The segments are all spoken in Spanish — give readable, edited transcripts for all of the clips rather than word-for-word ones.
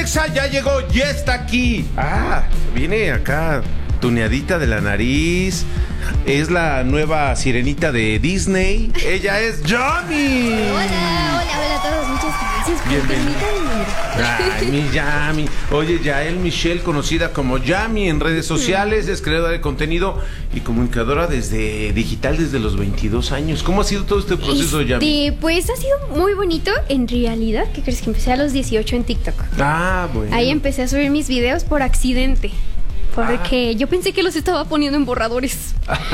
Alexa ya llegó, ya está aquí. Viene acá tuneadita de la nariz. Es la nueva sirenita de Disney. Ella es Yami. Hola a todos. Muchas gracias por permitirme. Ay, mi Yami. Oye, Yael Michelle, conocida como Yami en redes sociales, es creadora de contenido y comunicadora digital desde los 22 años. ¿Cómo ha sido todo este proceso, Yami? Pues ha sido muy bonito en realidad. ¿Qué crees? Que empecé a los 18 en TikTok. Bueno. Ahí empecé a subir mis videos por accidente. Porque yo pensé que los estaba poniendo en borradores.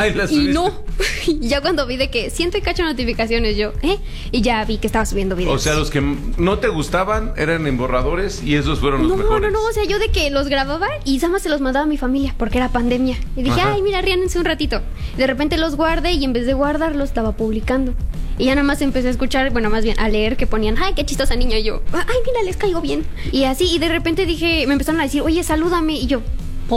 Y no. Y ya cuando vi de que siento y cacho notificaciones yo, y ya vi que estaba subiendo videos. O sea, los que no te gustaban eran en borradores y esos fueron los mejores. No, o sea, yo de que los grababa y nada más se los mandaba a mi familia porque era pandemia. Y dije, ay, mira, ríanse un ratito. De repente los guardé y en vez de guardarlos estaba publicando. Y ya nada más empecé a escuchar, bueno, más bien a leer que ponían, ay, qué chistosa niña. Y yo, ay, mira, les caigo bien. Y así, y de repente dije, me empezaron a decir, oye, salúdame. Y yo,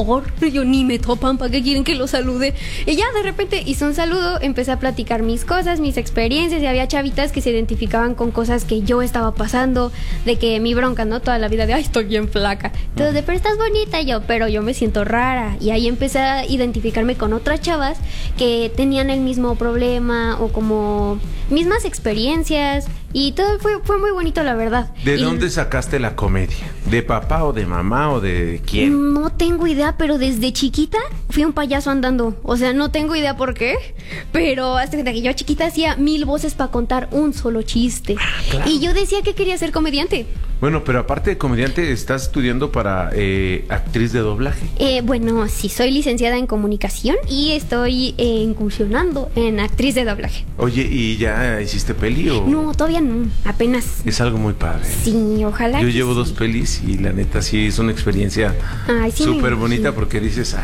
yo ni me topan, ¿para qué quieren que los salude? Y ya de repente hice un saludo, empecé a platicar mis cosas, mis experiencias, y había chavitas que se identificaban con cosas que yo estaba pasando, de que mi bronca, ¿no? Toda la vida de, ay, estoy bien flaca. Entonces, pero estás bonita, y yo, pero yo me siento rara. Y ahí empecé a identificarme con otras chavas que tenían el mismo problema o como mismas experiencias. Y todo fue muy bonito, la verdad. ¿De dónde sacaste la comedia? ¿De papá o de mamá o de quién? No tengo idea, pero desde chiquita fui un payaso andando. O sea, no tengo idea por qué, pero hasta que yo chiquita hacía 1000 voces para contar un solo chiste. Claro. Y yo decía que quería ser comediante. Bueno, pero aparte de comediante, estás estudiando para actriz de doblaje. Bueno, sí, soy licenciada en comunicación y estoy incursionando en actriz de doblaje. Oye, ¿y ya hiciste peli o...? No, todavía no, apenas. Es algo muy padre. Sí, ojalá. Yo llevo 2 pelis y la neta sí es una experiencia súper bonita porque dices,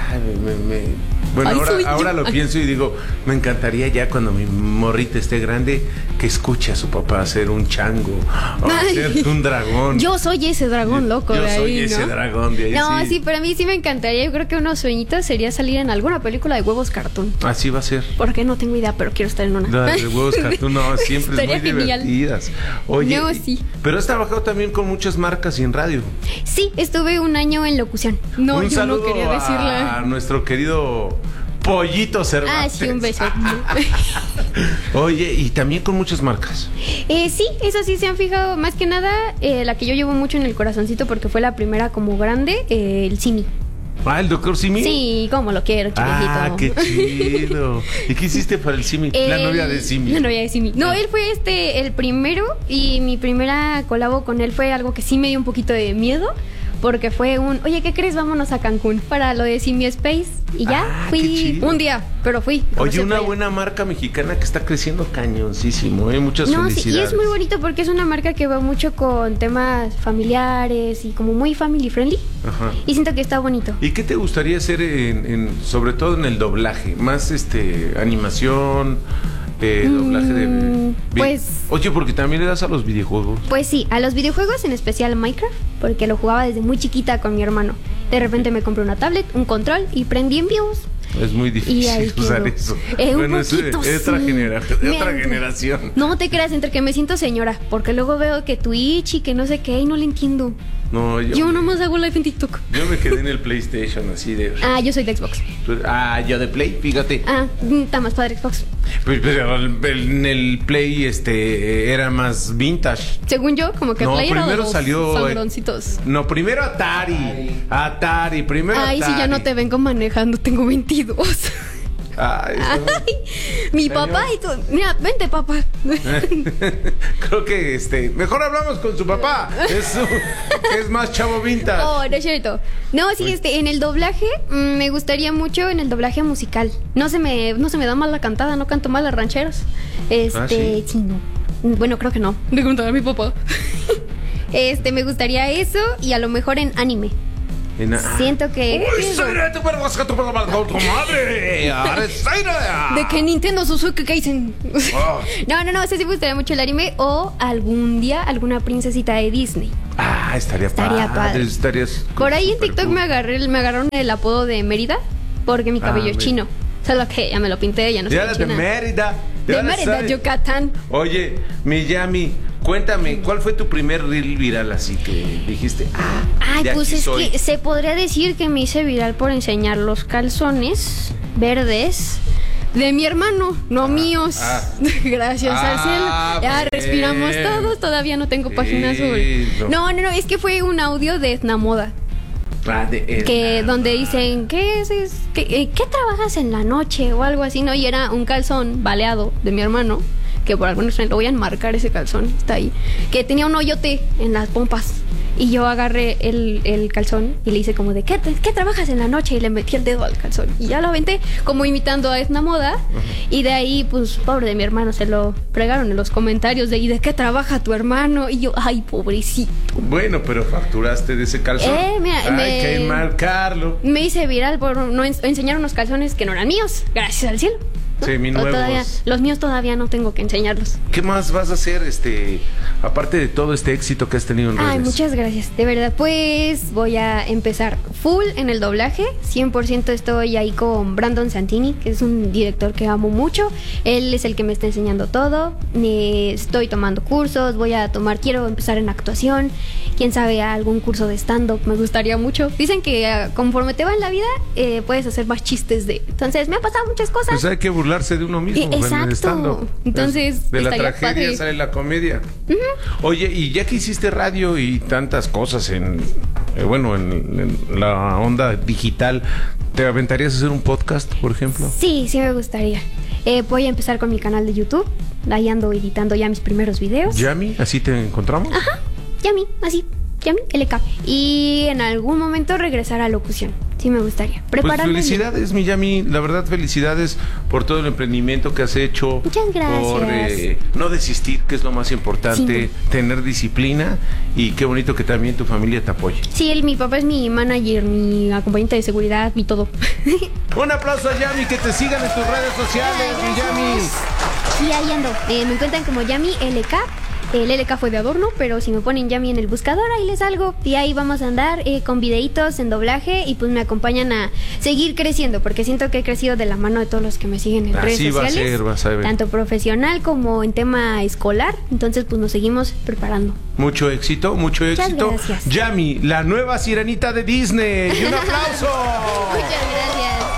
Bueno, ahora lo pienso y digo, me encantaría ya cuando mi morrita esté grande que escuche a su papá hacer un chango o hacer un dragón. Yo soy ese dragón loco de ahí, Yo soy ese dragón de ahí. No, sí, pero a mí sí me encantaría. Yo creo que unos sueñitos sería salir en alguna película de huevos cartoon. Así va a ser. Porque no tengo idea, pero quiero estar en una. No, de huevos cartoon, no, siempre es muy genial. Divertidas. Oye, no, sí. Pero has trabajado también con muchas marcas y en radio. Sí, estuve 1 año en locución. No, un yo no quería decirle. A nuestro querido Pollito Cervantes. Sí, un beso. Oye, y también con muchas marcas. Sí, eso sí se han fijado. Más que nada, la que yo llevo mucho en el corazoncito porque fue la primera como grande, el Simi. ¿El doctor Simi? Sí, como lo quiero, chiquitito. Qué chido. ¿Y qué hiciste para el Simi? La novia de Simi. La novia de Simi. No, él fue el primero y mi primera colabo con él fue algo que sí me dio un poquito de miedo. Porque fue oye, ¿qué crees? Vámonos a Cancún para lo de Simi Space. Y ya fui un día, pero fui. Oye, una buena marca mexicana que está creciendo cañoncísimo, muchas felicidades. Sí, y es muy bonito porque es una marca que va mucho con temas familiares y como muy family friendly. Ajá. Y siento que está bonito. ¿Y qué te gustaría hacer sobre todo en el doblaje? ¿Más animación? Doblaje de... Pues... Oye, porque también le das a los videojuegos. Pues sí, a los videojuegos, en especial Minecraft, porque lo jugaba desde muy chiquita con mi hermano. De repente me compré una tablet, un control y prendí envíos. Es muy difícil usar eso. Bueno, es otra generación. No te creas, entre que me siento señora, porque luego veo que Twitch y que no sé qué y no le entiendo. No, yo nomás hago live en TikTok. Yo me quedé en el PlayStation así de... yo soy de Xbox. Yo de Play, fíjate. Está más padre Xbox. Pero en el Play era más vintage. Según yo, como que Play era primero salió sangroncitos. No, primero Atari, primero Atari. Sí, ya no te vengo manejando, tengo 22. Mi papá y tú. Mira, vente, papá. Creo que mejor hablamos con su papá. Es más chavo vintage. Oh, no es cierto. No, sí, en el doblaje me gustaría mucho en el doblaje musical. No se me da mal la cantada, no canto mal las rancheras. ¿Sí? Sí, no. Bueno, creo que no. Le contaré a mi papá. Me gustaría eso y a lo mejor en anime. Siento que... De que Nintendo Suzuki Kaisen. No, ese sí me gustaría mucho el anime. O algún día alguna princesita de Disney. Estaría padre. Por ahí en TikTok me agarraron el apodo de Mérida porque mi cabello es chino. Solo que ya me lo pinté, ya no sé. De Mérida. De Mérida, Yucatán. Oye, mi Yami, Cuéntame, ¿cuál fue tu primer reel viral así que dijiste? Ay, pues es que se podría decir que me hice viral por enseñar los calzones verdes de mi hermano, no míos. Gracias al cielo. Ya respiramos todos, todavía no tengo página azul. No, es que fue un audio de Etna Moda. Donde dicen, ¿qué trabajas en la noche? O algo así, ¿no? Y era un calzón baleado de mi hermano, que por alguna razón lo voy a enmarcar, ese calzón, está ahí, que tenía un hoyote en las pompas. Y yo agarré el calzón y le hice como de, ¿qué trabajas en la noche? Y le metí el dedo al calzón. Y ya lo aventé como imitando a Etna Moda. Y de ahí, pues, pobre de mi hermano, se lo fregaron en los comentarios de, ¿y de qué trabaja tu hermano? Y yo, ay, pobrecito. Bueno, pero facturaste de ese calzón. Hay que marcarlo. Me hice viral por no enseñar unos calzones que no eran míos, gracias al cielo. Seminuevos. Los míos todavía no tengo que enseñarlos. ¿Qué más vas a hacer, aparte de todo este éxito que has tenido en redes? Ay, muchas gracias, de verdad. Pues voy a empezar full en el doblaje. 100% estoy ahí con Brandon Santini, que es un director que amo mucho. Él es el que me está enseñando todo. Estoy tomando cursos, quiero empezar en actuación. Quién sabe, algún curso de stand-up, me gustaría mucho. Dicen que conforme te va en la vida, puedes hacer más chistes Entonces, me han pasado muchas cosas. Pues hay que burlarse de uno mismo. Exacto. Entonces, de la tragedia padre. Sale la comedia. Oye, y ya que hiciste radio y tantas cosas en la onda digital, ¿te aventarías a hacer un podcast, por ejemplo? Sí me gustaría. Voy a empezar con mi canal de YouTube. Ahí ando editando ya mis primeros videos. ¿Yami? ¿Así te encontramos? Ajá, Yami, así. Yami, LK. Y en algún momento regresar a locución. Sí me gustaría. Prepararme. Pues felicidades, mi Yami. La verdad, felicidades por todo el emprendimiento que has hecho. Muchas gracias. Por no desistir, que es lo más importante. Sí. Tener disciplina. Y qué bonito que también tu familia te apoye. Sí, mi papá es mi manager, mi acompañante de seguridad, mi todo. Un aplauso a Yami, que te sigan en tus redes sociales, mi Yami. Sí, ahí ando. Me encuentran como Yami LK. El LK fue de adorno, pero si me ponen Yami en el buscador, ahí les salgo. Y ahí vamos a andar con videitos en doblaje y pues me acompañan a seguir creciendo, porque siento que he crecido de la mano de todos los que me siguen en redes sociales. Vas a ver. Tanto profesional como en tema escolar. Entonces pues nos seguimos preparando. Mucho éxito. Muchas gracias. Yami, la nueva sirenita de Disney. Y un aplauso. Muchas gracias.